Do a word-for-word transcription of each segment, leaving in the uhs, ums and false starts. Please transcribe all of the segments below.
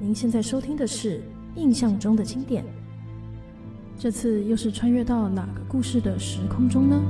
您现在收听的是《印象中的经典》，这次又是穿越到哪个故事的时空中呢？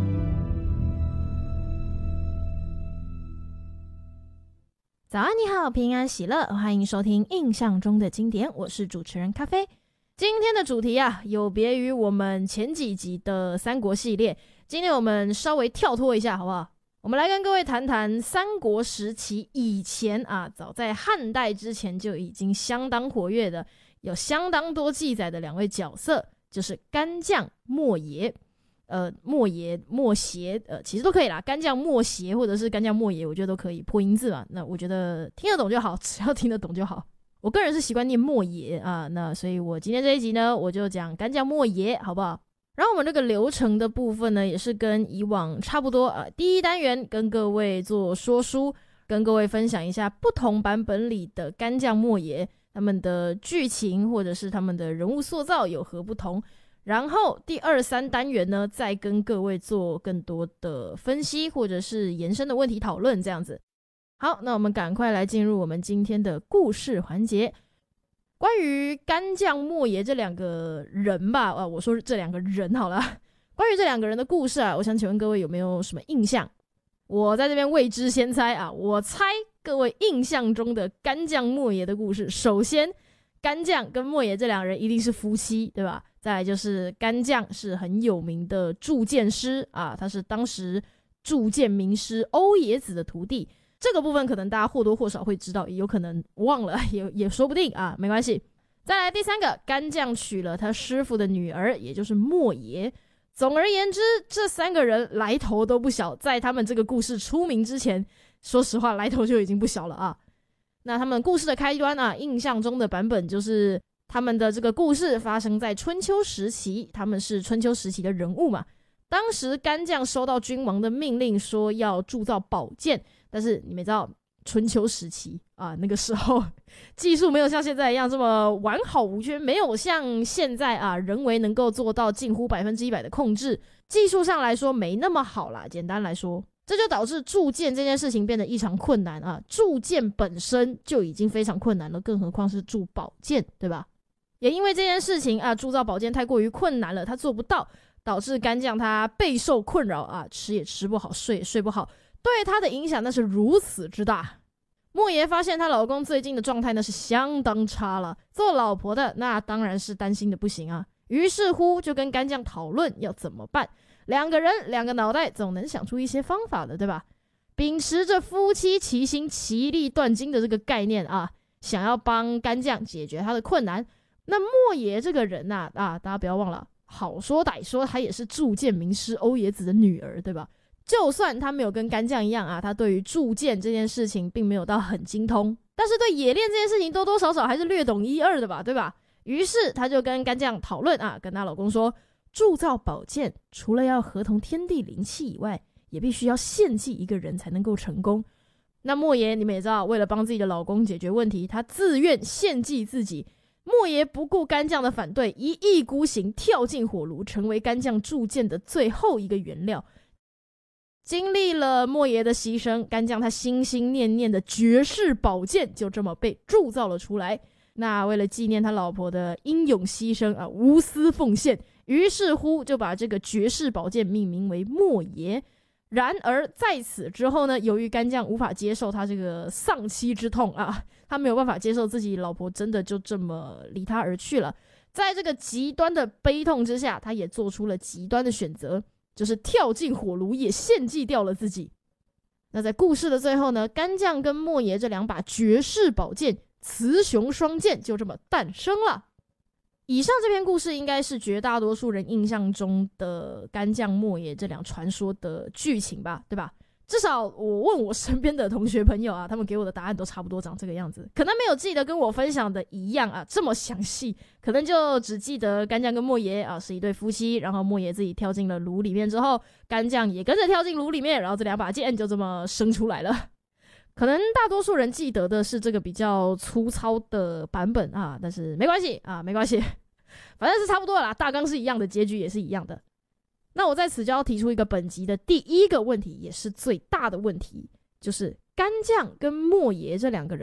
早安，你好，平安喜乐，欢迎收听《印象中的经典》，我是主持人咖啡。今天的主题啊，有别于我们前几集的三国系列，今天我们稍微跳脱一下，好不好？我们来跟各位谈谈三国时期以前啊，早在汉代之前就已经相当活跃的，有相当多记载的两位角色，就是干将莫邪。呃，莫邪、莫邪，呃，其实都可以啦，干将莫邪或者是干将莫邪，我觉得都可以破音字嘛。那我觉得听得懂就好，只要听得懂就好。我个人是习惯念莫邪啊，那所以我今天这一集呢，我就讲干将莫邪，好不好？然后我们这个流程的部分呢，也是跟以往差不多啊。第一单元跟各位做说书，跟各位分享一下不同版本里的干将莫邪他们的剧情或者是他们的人物塑造有何不同。然后第二三单元呢，再跟各位做更多的分析或者是延伸的问题讨论，这样子。好，那我们赶快来进入我们今天的故事环节。关于干将莫邪这两个人吧，啊，我说这两个人好了。关于这两个人的故事啊，我想请问各位有没有什么印象？我在这边未知先猜啊，我猜各位印象中的干将莫邪的故事，首先干将跟莫邪这两人一定是夫妻，对吧？再来就是干将是很有名的铸剑师啊，他是当时铸剑名师欧冶子的徒弟。这个部分可能大家或多或少会知道，也有可能忘了，也也说不定啊，没关系。再来第三个，干将娶了他师傅的女儿，也就是莫邪。总而言之，这三个人来头都不小，在他们这个故事出名之前，说实话来头就已经不小了啊。那他们故事的开端啊，印象中的版本就是他们的这个故事发生在春秋时期，他们是春秋时期的人物嘛。当时干将收到君王的命令，说要铸造宝剑，但是你们知道春秋时期啊，那个时候技术没有像现在一样这么完好无缺，没有像现在啊人为能够做到近乎百分之一百的控制，技术上来说没那么好啦。简单来说，这就导致铸剑这件事情变得异常困难啊！铸剑本身就已经非常困难了，更何况是铸宝剑，对吧？也因为这件事情啊，铸造宝剑太过于困难了，他做不到，导致干将他备受困扰啊，吃也吃不好，睡也睡不好，对他的影响那是如此之大。莫邪发现她老公最近的状态那是相当差了，做老婆的那当然是担心的不行啊，于是乎就跟干将讨论要怎么办。两个人两个脑袋总能想出一些方法的，对吧？秉持着夫妻齐心其利断金的这个概念啊，想要帮干将解决他的困难。那莫邪这个人啊，啊，大家不要忘了，好说歹说他也是铸剑名师欧冶子的女儿，对吧？就算他没有跟干将一样啊，他对于铸剑这件事情并没有到很精通，但是对冶炼这件事情多多少少还是略懂一二的吧，对吧？于是他就跟干将讨论啊，跟她老公说，铸造宝剑除了要合同天地灵气以外，也必须要献祭一个人才能够成功。那莫邪你们也知道，为了帮自己的老公解决问题，他自愿献祭自己。莫邪不顾干将的反对，一意孤行，跳进火炉，成为干将铸剑的最后一个原料。经历了莫邪的牺牲，干将他心心念念的绝世宝剑就这么被铸造了出来。那为了纪念他老婆的英勇牺牲啊，无私奉献，于是乎就把这个绝世宝剑命名为莫邪。然而在此之后呢，由于干将无法接受他这个丧妻之痛啊，他没有办法接受自己老婆真的就这么离他而去了，在这个极端的悲痛之下，他也做出了极端的选择，就是跳进火炉，也献祭掉了自己。那在故事的最后呢，干将跟莫邪这两把绝世宝剑雌雄双剑就这么诞生了。以上这篇故事应该是绝大多数人印象中的干将莫邪这两传说的剧情吧，对吧？至少我问我身边的同学朋友啊，他们给我的答案都差不多长这个样子，可能没有记得跟我分享的一样啊这么详细，可能就只记得干将跟莫邪啊是一对夫妻，然后莫邪自己跳进了炉里面之后，干将也跟着跳进炉里面，然后这两把剑就这么生出来了。可能大多数人记得的是这个比较粗糙的版本啊，但是没关系啊，没关系，反正是差不多啦，大纲是一样的，结局也是一样的。那我在此就要提出一个本集的第一个问题，也是最大的问题，就是干将跟莫邪这两个人